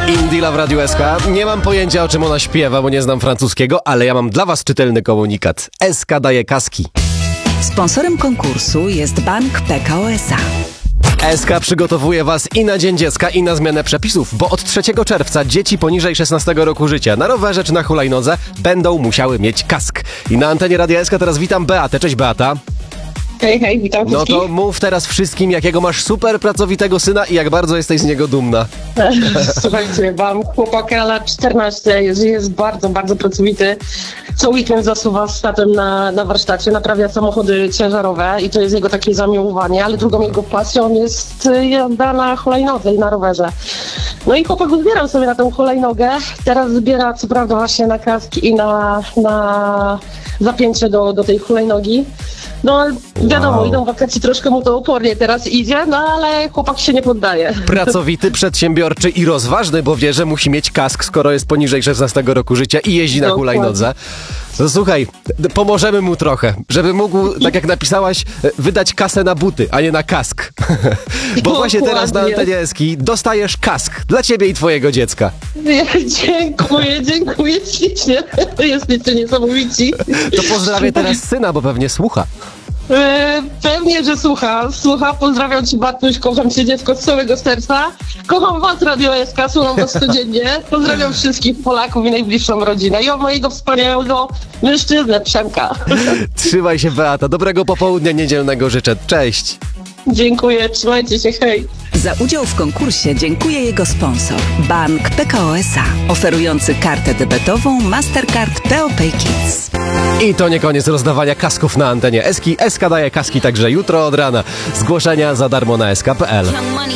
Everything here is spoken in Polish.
Indila w Radiu SK. Nie mam pojęcia, o czym ona śpiewa, bo nie znam francuskiego, ale ja mam dla was czytelny komunikat. SK daje kaski. Sponsorem konkursu jest Bank Pekao S.A. SK przygotowuje was i na Dzień Dziecka, i na zmianę przepisów, bo od 3 czerwca dzieci poniżej 16 roku życia na rowerze czy na hulajnodze będą musiały mieć kask. I na antenie Radia SK teraz witam Beatę. Cześć, Beata. Hej, hej, witam wszystkich. No to mów teraz wszystkim, jakiego masz super pracowitego syna i jak bardzo jesteś z niego dumna. Słuchajcie, mam chłopaka lat 14, jest bardzo, bardzo pracowity. Co weekend zasuwa z tatem na warsztacie, naprawia samochody ciężarowe i to jest jego takie zamiłowanie, ale drugą jego pasją jest jazda na hulajnodze i na rowerze. No i chłopak zbierał sobie na tę hulajnogę, teraz zbiera co prawda właśnie na kask i na zapięcie do tej hulajnogi. No ale wiadomo, idą wakacje, troszkę mu to opornie teraz idzie, no ale chłopak się nie poddaje. Pracowity, przedsiębiorczy i rozważny, bo wie, że musi mieć kask, skoro jest poniżej 16 roku życia i jeździ na hulajnodze. No słuchaj, pomożemy mu trochę, żeby mógł, tak jak napisałaś, wydać kasę na buty, a nie na kask. Bo właśnie teraz na antenie Eski dostajesz kask dla ciebie i twojego dziecka. Dziękuję ślicznie. Jesteście niesamowici. To pozdrawię teraz syna, bo pewnie słucha. Pewnie, że słucha. Pozdrawiam cię, Bartuś, kocham cię, dziecko, z całego serca. Kocham was, Radio SK, słucham was codziennie. Pozdrawiam wszystkich Polaków i najbliższą rodzinę i mojego wspaniałego mężczyznę, Przemka. Trzymaj się, Beata. Dobrego popołudnia niedzielnego życzę. Cześć. Dziękuję, trzymajcie się, hej. Za udział w konkursie dziękuję jego sponsor, Bank Pekao S.A., oferujący kartę debetową Mastercard PeoPay Kids. I to nie koniec rozdawania kasków na antenie Eski. SK daje kaski także jutro od rana. Zgłoszenia za darmo na sk.pl.